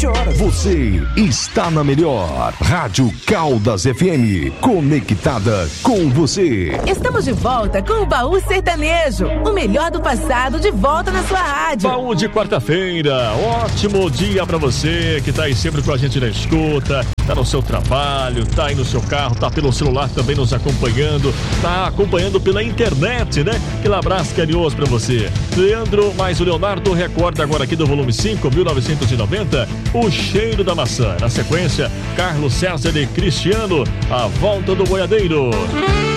20 horas. Você está na melhor Rádio Caldas FM, conectada com você. Estamos de volta com o Baú Sertanejo, o melhor do passado de volta na sua rádio. Baú de quarta-feira, ótimo dia pra você que tá aí sempre com a gente na escuta, tá no seu trabalho, tá aí no seu carro, tá pelo celular também nos acompanhando, tá acompanhando pela internet, né? Aquele abraço carinhoso pra você. Leandro, mais o Leonardo recorda agora aqui do volume 5, 1990, O Cheiro da Maçã. Na sequência, Carlos César e Cristiano, A Volta do Boiadeiro.